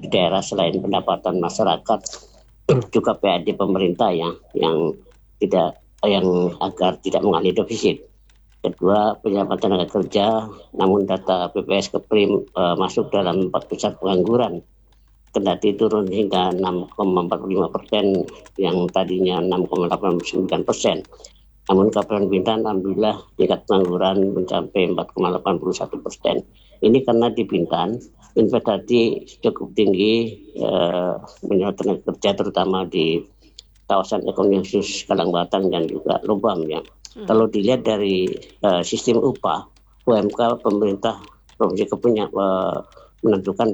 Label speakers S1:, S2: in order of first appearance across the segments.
S1: di daerah selain pendapatan masyarakat juga PAD pemerintah yang tidak agar tidak mengalami defisit. Kedua, penyiapan tenaga kerja, namun data BPS Keprim masuk dalam 4 besar pengangguran. Kendati turun hingga 6,45% yang tadinya 6,89%. Namun Kabupaten Bintan alhamdulillah tingkat pengangguran mencapai 4,81%. Ini karena di Bintan investasi cukup tinggi menyerap tenaga kerja terutama di kawasan ekonomi khusus Kalangbatang dan juga Lubang ya. Kalau dilihat dari sistem upah, UMK pemerintah Provinsi Kepri menentukan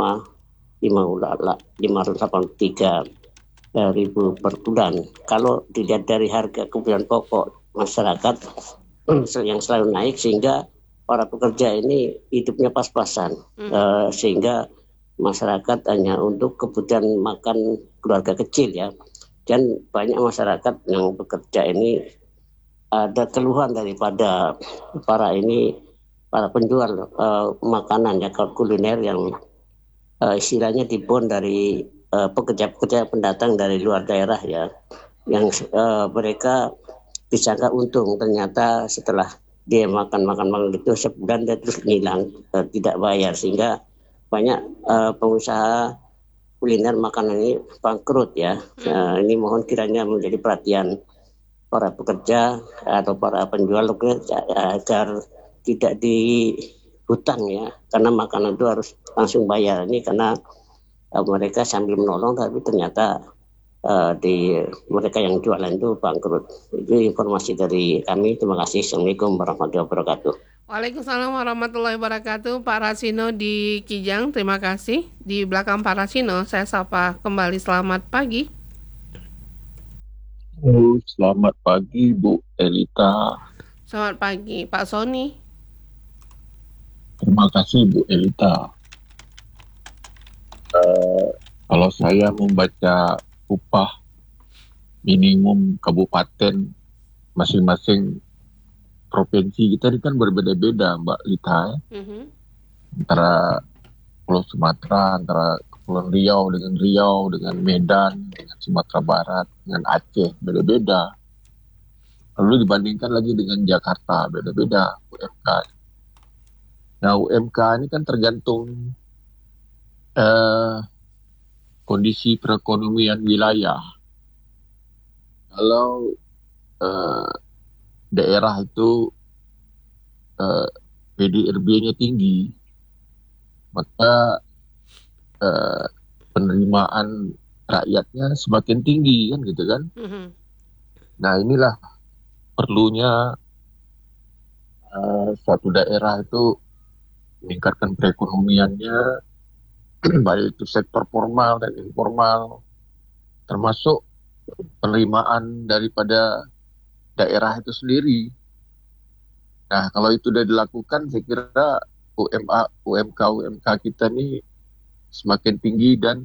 S1: 4,583 ribu per bulan. Kalau dilihat dari harga kebutuhan pokok masyarakat yang selalu naik sehingga para pekerja ini hidupnya pas-pasan, sehingga masyarakat hanya untuk kebutuhan makan keluarga kecil ya. Dan banyak masyarakat yang bekerja ini ada keluhan daripada para penjual makanan ya kuliner yang istilahnya dibon dari pekerja-pekerja pendatang dari luar daerah ya, yang mereka disangka untung, ternyata setelah dia makan itu sebulan dia terus hilang, tidak bayar, sehingga banyak pengusaha kuliner makanan ini bangkrut ya. Ini mohon kiranya menjadi perhatian para pekerja atau para penjual agar tidak dihutang ya, karena makanan itu harus langsung bayar. Ini karena mereka sambil menolong tapi ternyata mereka yang jualan itu bangkrut. Itu informasi dari kami. Terima kasih. Assalamualaikum warahmatullahi wabarakatuh.
S2: Waalaikumsalam warahmatullahi wabarakatuh. Pak Rasino di Kijang, terima kasih. Di belakang Pak Rasino, saya sapa kembali. Selamat pagi.
S3: Selamat pagi Bu Elita.
S2: Selamat pagi Pak Sony.
S3: Terima kasih Bu Elita. Kalau saya membaca upah minimum kabupaten masing-masing provinsi kita ini kan berbeda-beda Mbak Lita ya. Antara Pulau Sumatera, antara Kepulauan Riau dengan Medan, dengan Sumatera Barat, dengan Aceh, beda-beda. Lalu dibandingkan lagi dengan Jakarta, beda-beda UMK. Nah, UMK ini kan tergantung kondisi perekonomian wilayah. Kalau daerah itu PDRB-nya tinggi, maka penerimaan rakyatnya semakin tinggi kan gitu kan. Nah inilah perlunya suatu daerah itu meningkatkan perekonomiannya, baik itu sektor formal dan informal, termasuk penerimaan daripada daerah itu sendiri. Nah kalau itu sudah dilakukan, saya kira UMK kita ini semakin tinggi dan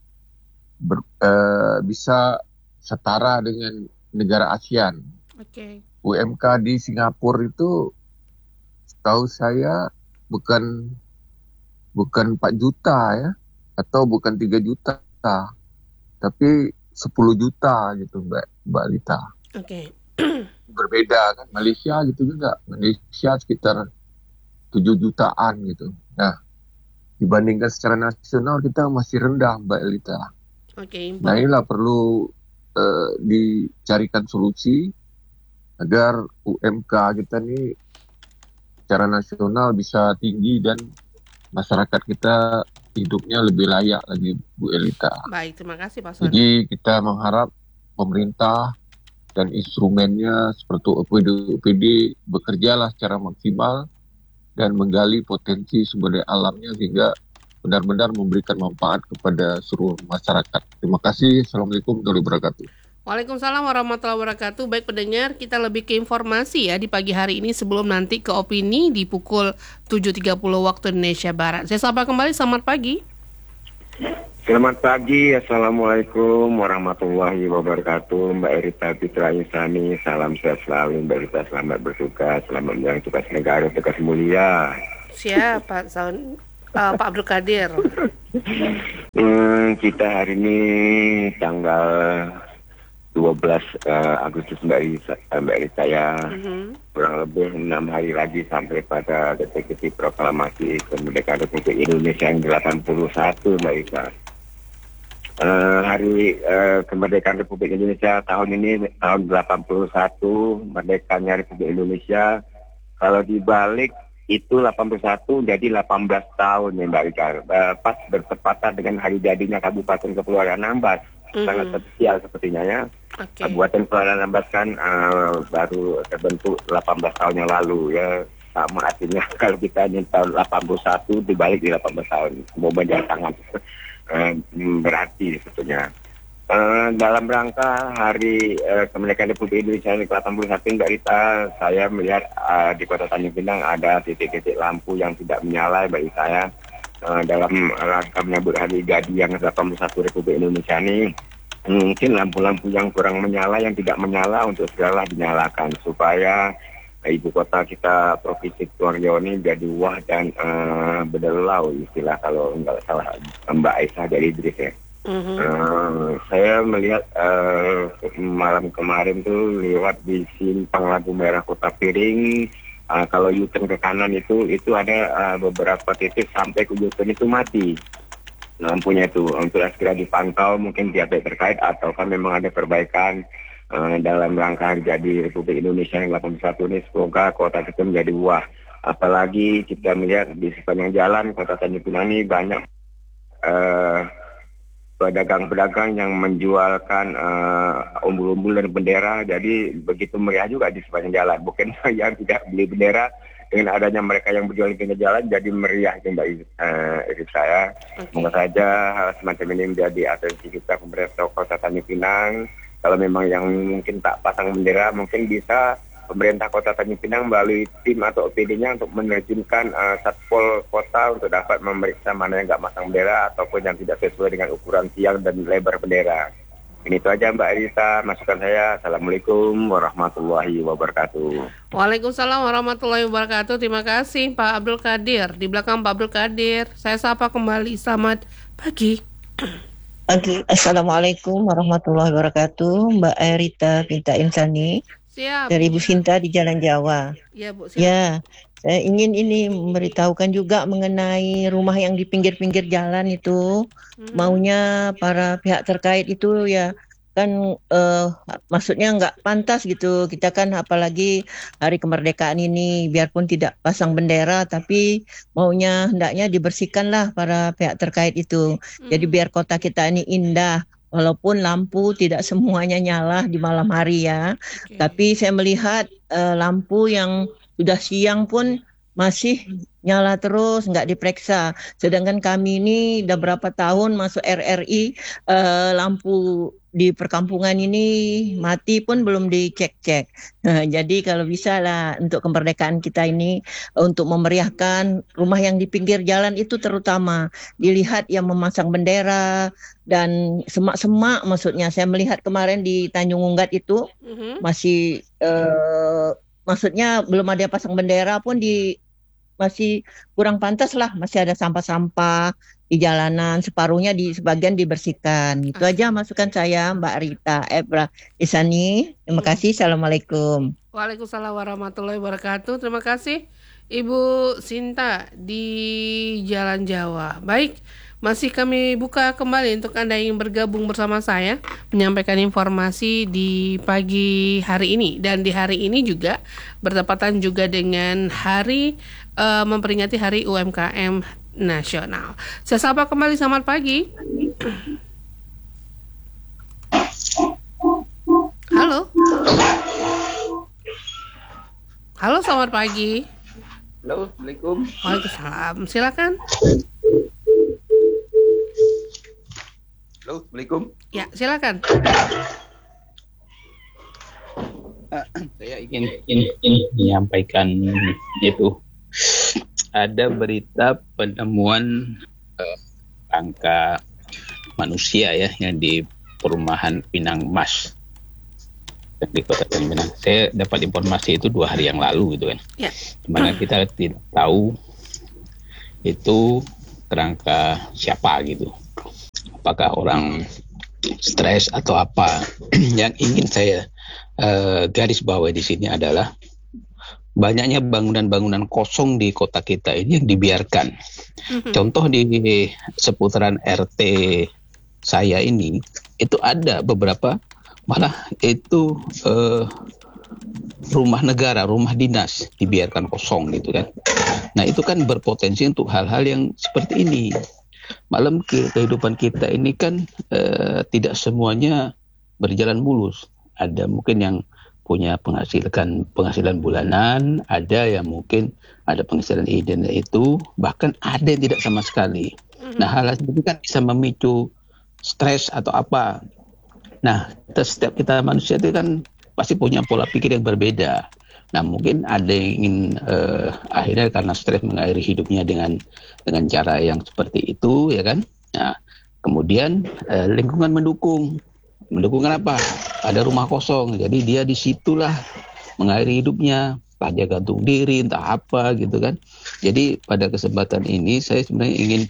S3: bisa setara dengan negara ASEAN. UMK di Singapura itu setahu saya bukan 4 juta ya, atau bukan 3 juta, tapi 10 juta gitu Mbak Lita. Berbeda kan, Malaysia gitu juga. Malaysia sekitar 7 jutaan gitu. Nah, dibandingkan secara nasional kita masih rendah Mbak Elita. Nah inilah perlu dicarikan solusi agar UMK kita ini secara nasional bisa tinggi dan masyarakat kita hidupnya lebih layak lagi Bu Elita.
S2: Baik, terima kasih Pak Sony.
S3: Jadi kita mengharap pemerintah dan instrumennya seperti OPD bekerjalah secara maksimal dan menggali potensi sumber daya alamnya sehingga benar-benar memberikan manfaat kepada seluruh masyarakat. Terima kasih. Assalamualaikum warahmatullahi wabarakatuh.
S2: Waalaikumsalam warahmatullahi wabarakatuh. Baik pendengar, kita lebih ke informasi ya di pagi hari ini sebelum nanti ke opini di pukul 7.30 waktu Indonesia Barat. Saya sapa kembali, selamat pagi.
S4: Selamat pagi, Assalamualaikum warahmatullahi wabarakatuh. Mbak Erita Fitra Insani, salam sehat selalu Mbak Erita, selamat bertugas, selamat menjalankan tugas negara, tugas mulia.
S2: Siap Pak Abdul Qadir.
S4: Kita hari ini tanggal 12 Agustus Mbak Rita ya. Kurang lebih 6 hari lagi sampai pada detik-detik proklamasi kemerdekaan Republik Indonesia yang 81 Mbak Rita. Hari kemerdekaan Republik Indonesia tahun ini tahun 81, merdekanya Republik Indonesia. Kalau dibalik itu 81 jadi 18 tahun ya Mbak Rika. Pas bertepatan dengan hari jadinya Kabupaten Kepulauan Anambas. Sangat spesial sepertinya ya. Kabupaten Kepulauan Anambas kan baru terbentuk 18 tahun yang lalu ya. Sama artinya kalau kita ini tahun 81 dibalik di 18 tahun. Momen yang sangat berarti sebetulnya. Dalam rangka hari kemerdekaan Republik Indonesia yang ke-81 Mbak Rita, saya melihat di Kota Tanjung Pinang ada titik-titik lampu yang tidak menyala bagi saya. Dalam rangka menyambut hari jadi yang ke-81 Republik Indonesia ini, mungkin lampu-lampu yang kurang menyala, yang tidak menyala untuk segala dinyalakan supaya ibu kota kita Provinsi Purworejo ini jadi wah dan berdelau istilah kalau nggak salah Mbak Aisyah dari Idris ya. Saya melihat malam kemarin tuh lewat di simpang lampu merah Kota Piring, kalau U-turn ke kanan itu ada beberapa titik sampai ke U-turn itu mati lampunya itu. Untuk segera dipantau mungkin pihak terkait ataukah memang ada perbaikan dalam rangka jadi Republik Indonesia yang 81 ini. Semoga kota kita menjadi wah. Apalagi kita melihat di sepanjang jalan Kota Tanjung Pinang ini banyak pedagang-pedagang yang menjualkan umbul-umbul dan bendera, jadi begitu meriah juga di sepanjang jalan. Bukan yang tidak beli bendera, dengan adanya mereka yang berjual di pinggir jalan jadi meriah Mbak Iris saya. Semoga saja hal semacam ini menjadi atensi kita pemerintah Kota Tanjung Pinang. Kalau memang yang mungkin tak pasang bendera, mungkin bisa pemerintah Kota Tanjung Pinang melalui tim atau OPD-nya untuk menerjunkan Satpol Kota untuk dapat memeriksa mana yang nggak masang bendera ataupun yang tidak sesuai dengan ukuran tiang dan lebar bendera. Ini itu aja Mbak Rita, masukan saya. Assalamualaikum warahmatullahi wabarakatuh.
S2: Waalaikumsalam warahmatullahi wabarakatuh. Terima kasih Pak Abdul Qadir. Di belakang Pak Abdul Qadir, saya sapa kembali. Selamat pagi.
S5: Assalamualaikum warahmatullahi wabarakatuh. Mbak Rita Pinta Insani.
S2: Siap.
S5: Dari Bu Sinta di Jalan Jawa.
S2: Ya, Bu. Siap.
S5: Ya, saya ingin ini memberitahukan juga mengenai rumah yang di pinggir-pinggir jalan itu. Maunya para pihak terkait itu ya kan maksudnya nggak pantas gitu. Kita kan apalagi hari kemerdekaan ini biarpun tidak pasang bendera tapi maunya hendaknya dibersihkanlah para pihak terkait itu. Jadi biar kota kita ini indah. Walaupun lampu tidak semuanya nyala di malam hari ya, tapi saya melihat lampu yang sudah siang pun masih nyala terus, nggak diperiksa. Sedangkan kami ini udah berapa tahun masuk RRI, lampu di perkampungan ini mati pun belum dicek-cek. Nah, jadi kalau bisa lah untuk kemerdekaan kita ini, untuk memeriahkan rumah yang di pinggir jalan itu terutama dilihat yang memasang bendera dan semak-semak. Maksudnya saya melihat kemarin di Tanjung Unggat itu masih maksudnya belum ada pasang bendera pun masih kurang pantas lah, masih ada sampah-sampah di jalanan, separuhnya sebagian dibersihkan. Itu aja masukan saya Mbak Rita Isani. Terima kasih. Assalamualaikum.
S2: Waalaikumsalam warahmatullahi wabarakatuh. Terima kasih Ibu Sinta di Jalan Jawa. Baik, masih kami buka kembali untuk Anda yang bergabung bersama saya menyampaikan informasi di pagi hari ini. Dan di hari ini juga bertepatan juga dengan hari memperingati Hari UMKM Nasional. Saya sapa kembali, selamat pagi. Halo. Halo, selamat pagi.
S6: Halo, Assalamualaikum.
S2: Waalaikumsalam. Silakan.
S6: Halo, Assalamualaikum.
S2: Ya, silakan.
S6: Saya ingin menyampaikan itu. Ada berita penemuan angka manusia ya yang di perumahan Pinang Mas di Kota Tanjung Pinang. Saya dapat informasi itu 2 hari yang lalu gitu kan. Ya. Dimana kita tidak tahu itu kerangka siapa gitu. Apakah orang stres atau apa? Yang ingin saya garis bawahi di sini adalah banyaknya bangunan-bangunan kosong di kota kita ini yang dibiarkan. Contoh di seputaran RT saya ini, itu ada beberapa malah itu rumah negara, rumah dinas dibiarkan kosong gitu kan. Nah itu kan berpotensi untuk hal-hal yang seperti ini. Malam kehidupan kita ini kan tidak semuanya berjalan mulus. Ada mungkin yang punya penghasilan bulanan, ada yang mungkin ada penghasilan hidden itu, bahkan ada yang tidak sama sekali. Nah hal seperti kan bisa memicu stres atau apa. Nah setiap kita manusia itu kan pasti punya pola pikir yang berbeda. Nah mungkin ada yang ingin akhirnya karena stres mengakhiri hidupnya dengan cara yang seperti itu, ya kan? Nah kemudian lingkungan mendukung apa? Ada rumah kosong, jadi dia disitulah mengakhiri hidupnya, entah dia gantung diri, entah apa gitu kan. Jadi pada kesempatan ini saya sebenarnya ingin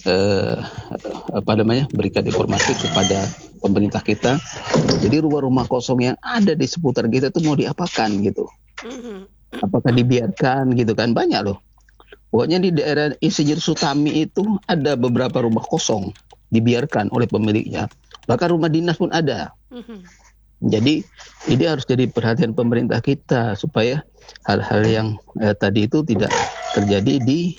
S6: berikan informasi kepada pemerintah kita. Jadi rumah-rumah kosong yang ada di seputar kita itu mau diapakan gitu? Apakah dibiarkan gitu kan? Banyak loh. Pokoknya di daerah Insinyur Sutami itu ada beberapa rumah kosong dibiarkan oleh pemiliknya. Bahkan rumah dinas pun ada. Jadi ini harus jadi perhatian pemerintah kita supaya hal-hal yang tadi itu tidak terjadi di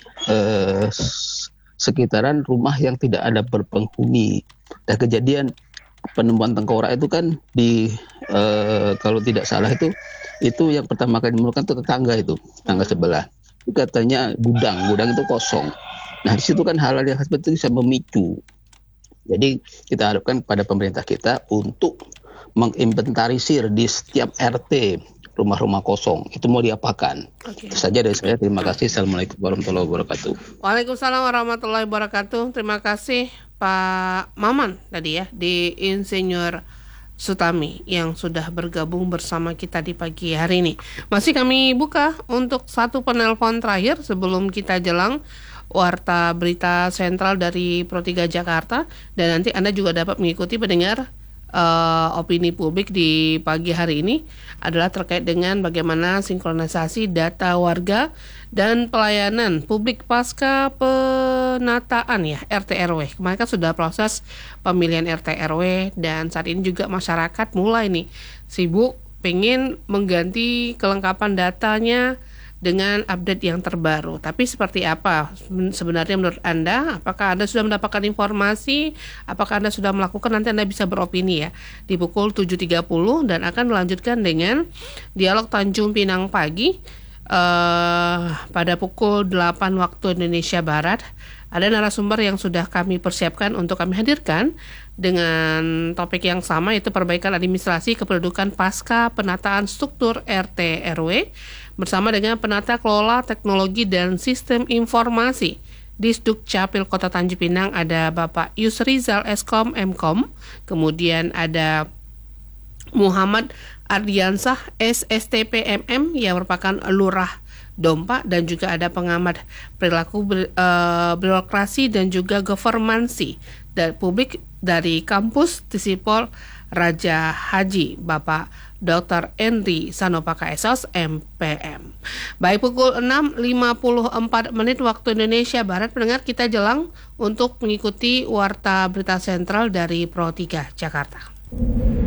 S6: sekitaran rumah yang tidak ada berpenghuni. Dan kejadian penemuan tengkorak itu kan di kalau tidak salah itu yang pertama kali ditemukan itu tetangga sebelah. Itu katanya gudang itu kosong. Nah di situ kan hal-hal yang seperti itu bisa memicu. Jadi kita harapkan kepada pemerintah kita untuk menginventarisir di setiap RT rumah-rumah kosong itu mau diapakan. Itu saja dari saya. Terima kasih. Assalamualaikum warahmatullahi wabarakatuh.
S2: Waalaikumsalam warahmatullahi wabarakatuh. Terima kasih Pak Maman tadi ya di Insinyur Sutami yang sudah bergabung bersama kita di pagi hari ini. Masih kami buka untuk satu penelpon terakhir sebelum kita jelang warta berita sentral dari Pro 3 Jakarta, dan nanti Anda juga dapat mengikuti pendengar opini publik di pagi hari ini adalah terkait dengan bagaimana sinkronisasi data warga dan pelayanan publik pasca penataan ya RT RW. Kemarin kan sudah proses pemilihan RT RW dan saat ini juga masyarakat mulai nih sibuk pengen mengganti kelengkapan datanya dengan update yang terbaru. Tapi seperti apa sebenarnya menurut Anda? Apakah Anda sudah mendapatkan informasi? Apakah Anda sudah melakukan? Nanti Anda bisa beropini ya di pukul 7.30 dan akan melanjutkan dengan dialog Tanjung Pinang pagi pada pukul 8 waktu Indonesia Barat. Ada narasumber yang sudah kami persiapkan untuk kami hadirkan dengan topik yang sama, yaitu perbaikan administrasi kependudukan pasca penataan struktur RT RW bersama dengan penata kelola teknologi dan sistem informasi di Dukcapil Kota Tanjung Pinang. Ada Bapak Yusrizal Eskom Mkom, kemudian ada Muhammad Ardiansah SSTP MM yang merupakan Lurah Dompa, dan juga ada pengamat perilaku birokrasi dan juga governansi dan publik dari kampus Tisipol Raja Haji, Bapak Dr. Henry Sanopaka SOS MPM. Baik, pukul 6.54 waktu Indonesia Barat, pendengar kita jelang untuk mengikuti warta berita sentral dari Pro 3 Jakarta.